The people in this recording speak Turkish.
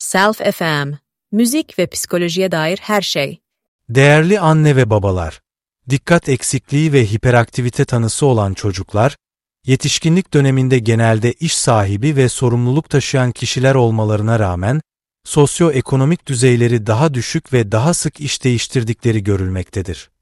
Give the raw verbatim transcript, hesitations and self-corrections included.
Self F M, müzik ve psikolojiye dair her şey. Değerli anne ve babalar, dikkat eksikliği ve hiperaktivite tanısı olan çocuklar, yetişkinlik döneminde genelde iş sahibi ve sorumluluk taşıyan kişiler olmalarına rağmen, sosyoekonomik düzeyleri daha düşük ve daha sık iş değiştirdikleri görülmektedir.